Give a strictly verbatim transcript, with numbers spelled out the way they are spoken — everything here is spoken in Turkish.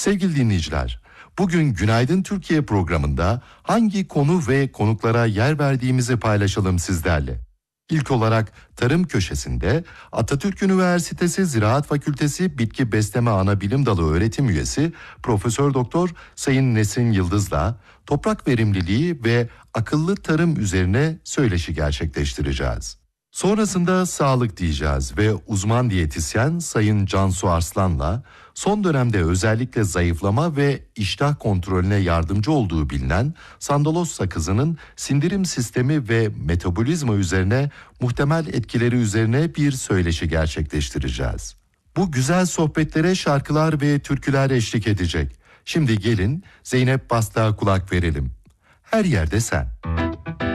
Sevgili dinleyiciler, bugün Günaydın Türkiye programında hangi konu ve konuklara yer verdiğimizi paylaşalım sizlerle. İlk olarak tarım köşesinde Atatürk Üniversitesi Ziraat Fakültesi Bitki Besleme Anabilim Dalı öğretim üyesi Profesör Doktor Sayın Nesin Yıldız'la toprak verimliliği ve akıllı tarım üzerine söyleşi gerçekleştireceğiz. Sonrasında sağlık diyeceğiz ve uzman diyetisyen Sayın Cansu Arslan'la son dönemde özellikle zayıflama ve iştah kontrolüne yardımcı olduğu bilinen sandalos sakızının sindirim sistemi ve metabolizma üzerine muhtemel etkileri üzerine bir söyleşi gerçekleştireceğiz. Bu güzel sohbetlere şarkılar ve türküler eşlik edecek. Şimdi gelin Zeynep Bastık'a kulak verelim. Her yerde sen.